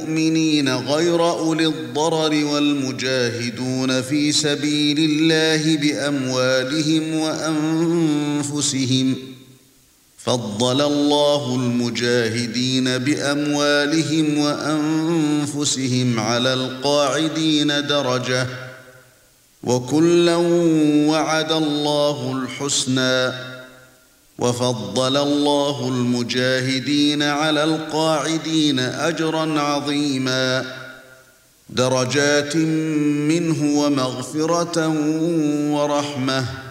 المؤمنين غير أولي الضرر والمجاهدون في سبيل الله بأموالهم وأنفسهم. فضل الله المجاهدين بأموالهم وأنفسهم على القاعدين درجة، وكلا وعد الله الحسنى، وفضل الله المجاهدين على القاعدين أجرا عظيما، درجات منه ومغفرة ورحمة.